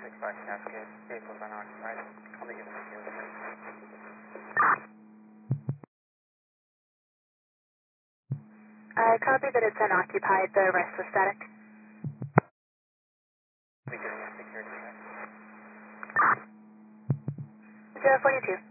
5 Cascade, vehicles unoccupied. I'll be giving you the I copy that it's unoccupied, the rest was static. I'll be giving you a security check. 042.